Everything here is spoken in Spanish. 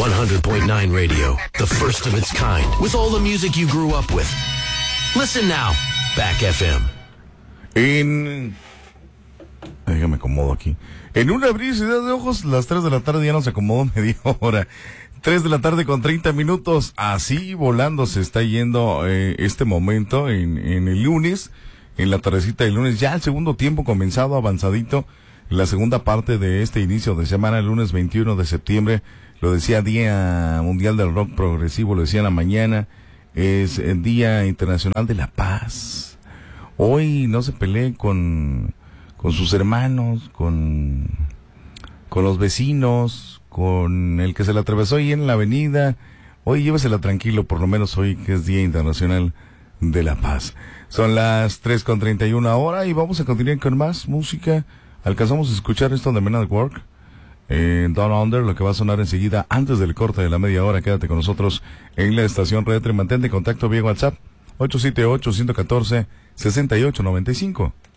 100.9 Radio, the first of its kind, with all the music you grew up with. Listen now, Back FM. Déjame acomodo aquí. En un abrir y cerrar de ojos, las 3 de la tarde ya nos acomodó media hora. 3 de la tarde con 30 minutos. Así volando se está yendo este momento en el lunes, en la tardecita del lunes. Ya el segundo tiempo comenzado, avanzadito. La segunda parte de este inicio de semana, el lunes 21 de septiembre. Lo decía Día Mundial del Rock Progresivo, lo decía en la mañana. Es el Día Internacional de la Paz. Hoy no se pelee con sus hermanos, con los vecinos, con el que se le atravesó ahí en la avenida. Hoy llévesela tranquilo, por lo menos hoy que es Día Internacional de la Paz. Son las 3:31 ahora y vamos a continuar con más música. Alcanzamos a escuchar esto de Men at Work, Down Under, lo que va a sonar enseguida antes del corte de la media hora. Quédate con nosotros en la estación Retro y mantente en contacto vía WhatsApp 878-114-6895.